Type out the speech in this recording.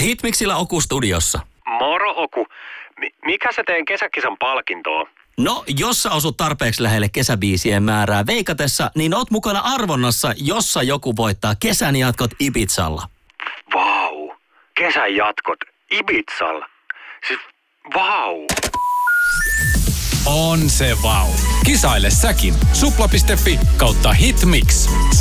Hitmixillä Oku studiossa. Moro Oku. Mikä se teidän kesäkisan palkinto on? No, jos sä osut tarpeeksi lähelle kesäbiisien määrää veikatessa, niin oot mukana arvonnassa, jossa joku voittaa kesän jatkot Ibizalla. Vau. Kesän jatkot Ibizalla. Siis vau. On se vau. Kisaile säkin. Supla.fi/Hitmix.